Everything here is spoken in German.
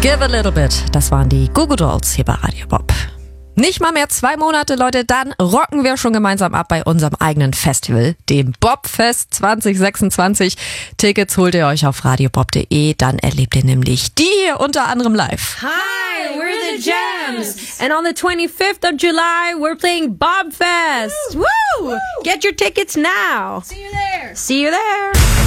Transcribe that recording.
Give a little bit. Das waren die Goo Goo Dolls hier bei Radio Bob. Nicht mal mehr 2 Monate, Leute, dann rocken wir schon gemeinsam ab bei unserem eigenen Festival, dem Bobfest 2026. Tickets holt ihr euch auf radiobob.de, dann erlebt ihr nämlich die hier unter anderem live. Hi, we're the Gems, and on the 25th of July, we're playing Bobfest. Woo! Get your tickets now. See you there. See you there.